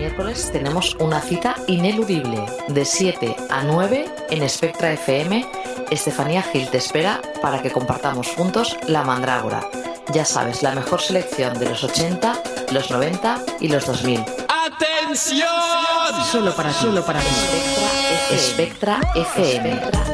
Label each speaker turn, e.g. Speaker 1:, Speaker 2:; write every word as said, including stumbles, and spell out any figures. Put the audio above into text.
Speaker 1: miércoles tenemos una cita ineludible de siete a nueve en Spectra F M. Estefanía Gil te espera para que compartamos juntos La Mandrágora. Ya sabes, la mejor selección de los ochenta, los noventa y los dos mil.
Speaker 2: ¡Atención!
Speaker 1: Solo para ti, solo para ti. Spectra F M.